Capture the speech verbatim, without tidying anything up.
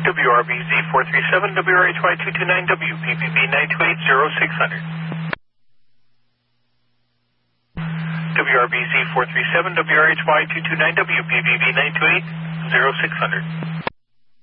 W R B Z four three seven, W R H Y two two nine, W P B B nine two eight zero six zero zero. W R B Z four three seven, W R H Y two two nine, W P B B nine two eight zero six zero zero.